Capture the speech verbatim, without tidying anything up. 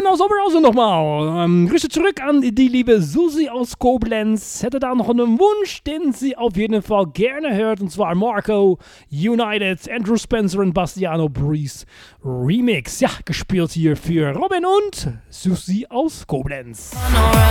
aus Oberhausen nochmal. Ähm, Grüße zurück an die liebe Susi aus Koblenz. Hätte da noch einen Wunsch, den sie auf jeden Fall gerne hört. Und zwar Marco, United, Andrew Spencer und Bastiano Breeze Remix. Ja, gespielt hier für Robin und Susi aus Koblenz.